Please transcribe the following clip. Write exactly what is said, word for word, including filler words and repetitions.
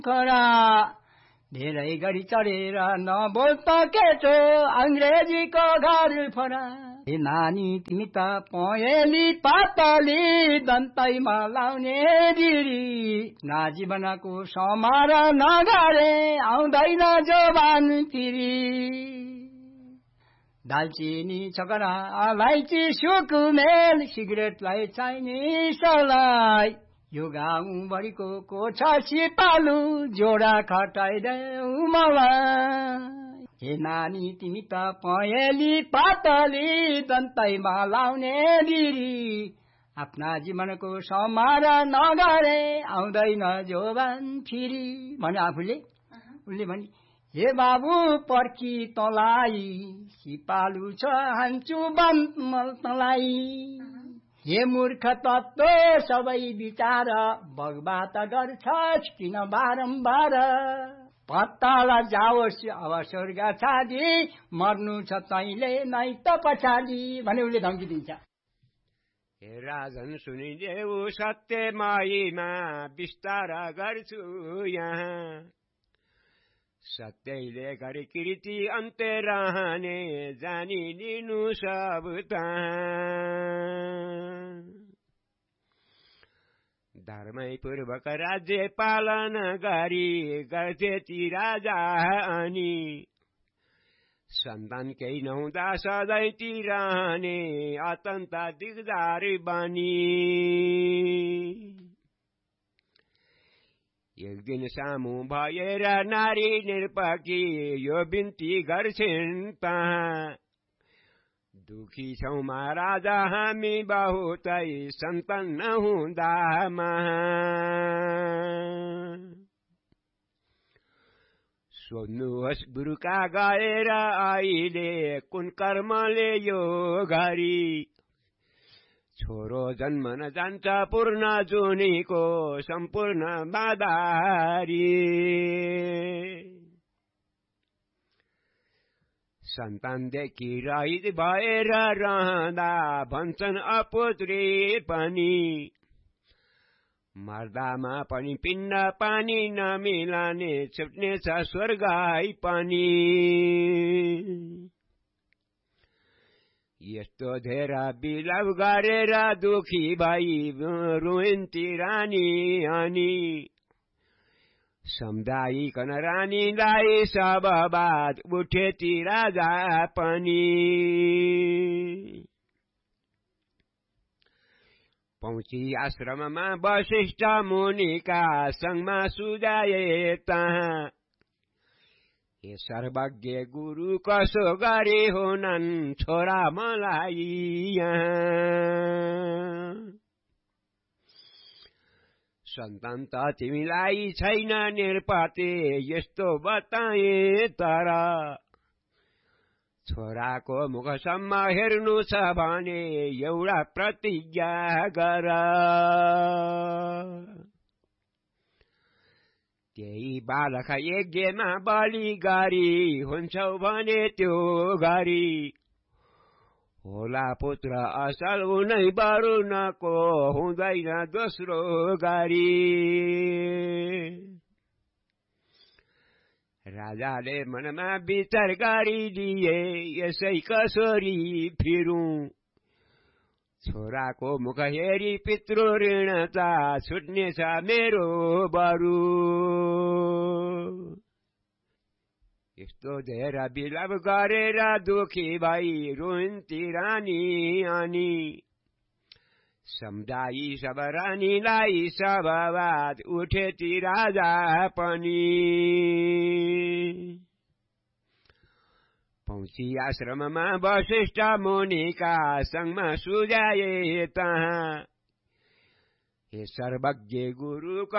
खरा धेरै गरी चढेर नबोल त केटो अंग्रेजीको घर फरा हे नानी तिमी त पहेँली पातली दन्तैमा लाउने दिरी नाजीवनको समार नगरे आउँदैन जोबान फिरी दालचिनी छकरा अलैँची सुकुमेल सिगरेटलाई चाइनिसलाई यो गाउँभरिको कोठा सिपालु जोडा खटाइदेऊ मलाई हे नानी तिमी त पहेँली पातली दन्तैमा लाउने दिरी आफ्ना जीवनको समार नगरे आउँदैन जोबान फिरी भने आफूले उनले भने हे बाबु पर्खी तँलाई सिपालु छ हान्छु बमल तँलाई हे मूर्ख तत्व सबै विचार बगबात गर्छस् किन बारम्बार पत्ताला जाओस् अब स्वर्ग छाडी मर्नु छ तैँले नै त पछाडि भने उसले धम्की दिन्छ हे राजन सुनिदेऊ सत्यमयीमा विस्तार गर्छु यहाँ सत्यैले गरी कृति अन्त्य रहने जानी लिनु सब धर्मै पूर्वक राज्य पालन गरी गर्थे ती राजा अनि सन्तान केही नहुँदा सधैँ ती रहने अत्यन्त दिगदार बनी एक दिन सामु भएर नारी निरपकी यो बिन्ती गर्छिन् तहाँ दुखी छौं महाराजा हामी बहुतै सन्तान नहुँदामा सोध्नुहोस् बुरुका गएर अहिले कुन कर्मले यो घरी छोरो जन्मन जान्छ पूर्ण जुनीको सम्पूर्ण बाधारी सन्तान देखि रहित भएर रहँदा भन्छन् अपुत्री पनि मर्दामा पनि पिण्ड पानी नमिलाने छुट्ने छ स्वर्गै पनि यस्तो धेर बिलव गरेर दुखी भई रुइन्ती रानी अनि सम्झाइकन रानीलाई सब बात उठेती राजा पनि पहुँची आश्रममा वशिष्ठ मुनिका संगमा सुझाए तहाँ हे सर्वज्ञ गुरु कसो गरे होनन् छोरा मलाई यहाँ सन्तान त तिमीलाई छैन निरपते यस्तो बताए तर छोराको मुखसम्म हेर्नु छ भने एउटा प्रतिज्ञा गर त्यही बालक यज्ञमा बलि गरी हुन्छौ भने त्यो गरी होला पुत्र असल उनै वरुणको हुँदैन दोस्रो गरी राजाले मनमा विचार गरिदिए यसै कसरी फिरूं छोराको मुख हेरी पितृ ऋण त छुट्नेछ मेरो बरु यस्तो धेर बिलव गरेर दुखी भई रुन्ती रानी अनि सम्झाई सब रानीलाई सब बात उठेती राजा पनि पहुँची आश्रममा वशिष्ठ मुनिका संगमा सुझाए तहाँ हे सर्वज्ञ गुरु